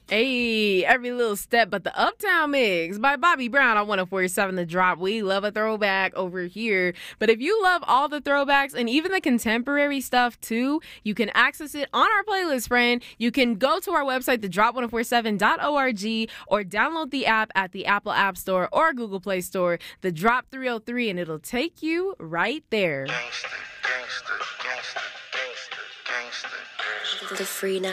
Hey, every little step but the Uptown Mix by Bobby Brown on 104.7 The Drop. We love a throwback over here. But if you love all the throwbacks and even the contemporary stuff too, you can access it on our playlist, friend. You can go to our website, thedrop1047.org, or download the app at the Apple App Store or Google Play Store, The Drop 303, and it'll take you right there. Gangsta, gangsta, gangsta, gangsta, gangsta. The free